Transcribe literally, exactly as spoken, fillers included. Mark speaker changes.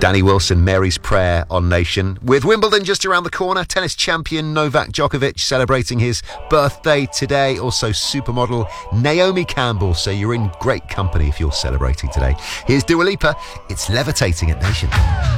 Speaker 1: Danny Wilson, Mary's Prayer on Nation. With Wimbledon just around the corner, tennis champion Novak Djokovic celebrating his birthday today. Also supermodel Naomi Campbell. So you're in great company if you're celebrating today. Here's Dua Lipa. It's Levitating at Nation.